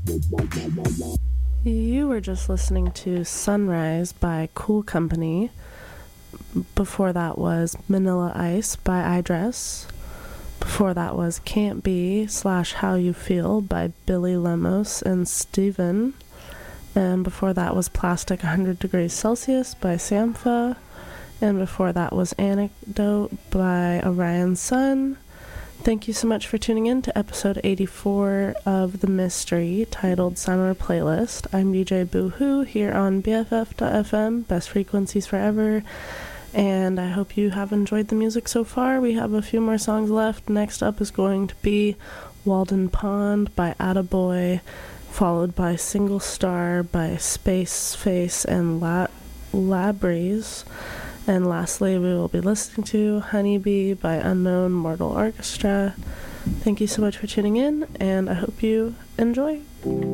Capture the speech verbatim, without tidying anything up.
You were just listening to Sunrise by Cool Company. Before that was Manila Ice by iDress. Before that was Can't Be slash How You Feel by Billy Lemos and Steven. And before that was Plastic one hundred Degrees Celsius by Sampha. And before that was Anecdote by Orion Sun. Thank you so much for tuning in to episode eighty-four of The Mystery, titled Summer Playlist. I'm D J Boohoo here on B F F dot F M, Best Frequencies Forever, and I hope you have enjoyed the music so far. We have a few more songs left. Next up is going to be Walden Pond by Attaboy, followed by Single Star by Space Face and La- Labries. And lastly, we will be listening to Honeybee by Unknown Mortal Orchestra. Thank you so much for tuning in, and I hope you enjoy.